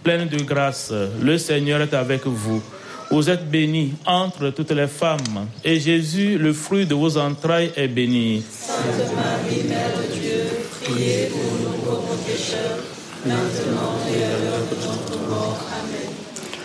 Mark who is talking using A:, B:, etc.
A: pleine de grâce, le Seigneur est avec vous. Vous êtes bénie entre toutes les femmes, et Jésus, le fruit de vos entrailles, est béni.
B: Sainte Marie, Mère de Dieu, priez pour nous pauvres pécheurs, maintenant et à l'heure de notre mort. Amen.